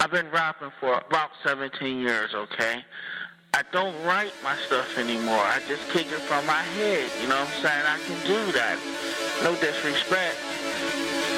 I've been rapping for about 17 years, okay? I don't write my stuff anymore. I just kick it from my head, you know what I'm saying? I can do that. No disrespect.